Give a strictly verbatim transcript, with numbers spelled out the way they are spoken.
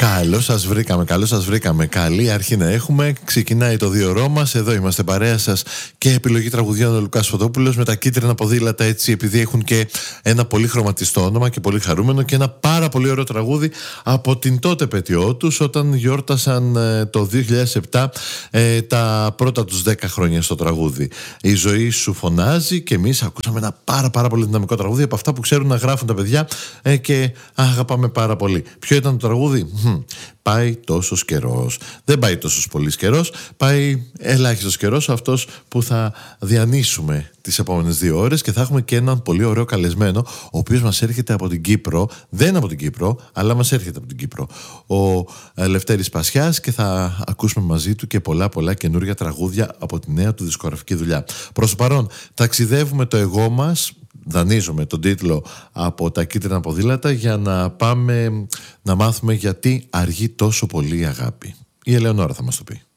Καλώς σας βρήκαμε, καλώς σας βρήκαμε. Καλή αρχή να έχουμε. Ξεκινάει το δύο ώρο μας. Εδώ είμαστε παρέα σας και επιλογή τραγουδιών ο Λουκάς Φωτόπουλος με τα κίτρινα ποδήλατα, έτσι, επειδή έχουν και ένα πολύ χρωματιστό όνομα και πολύ χαρούμενο και ένα πάρα πολύ ωραίο τραγούδι από την τότε επέτειό τους, όταν γιόρτασαν ε, το δύο χιλιάδες επτά ε, τα πρώτα τους δέκα χρόνια στο τραγούδι. Η ζωή σου φωνάζει, και εμείς ακούσαμε ένα πάρα πάρα πολύ δυναμικό τραγούδι από αυτά που ξέρουν να γράφουν τα παιδιά ε, και αγαπάμε πάρα πολύ. Ποιο ήταν το τραγούδι? Πάει τόσος καιρός. Δεν πάει τόσος πολύς καιρός, πάει ελάχιστος καιρός, αυτός που θα διανύσουμε τις επόμενες δύο ώρες, και θα έχουμε και έναν πολύ ωραίο καλεσμένο, ο οποίος μας έρχεται από την Κύπρο. Δεν είναι από την Κύπρο, αλλά μας έρχεται από την Κύπρο, ο Λευτέρης Πασιάς, και θα ακούσουμε μαζί του και πολλά πολλά καινούργια τραγούδια από τη νέα του δισκογραφική δουλειά. Προς το παρόν ταξιδεύουμε το εγώ μας, δανείζομαι τον τίτλο από τα κίτρινα ποδήλατα, για να πάμε να μάθουμε γιατί αργεί τόσο πολύ η αγάπη. Η Ελεονόρα θα μας το πει.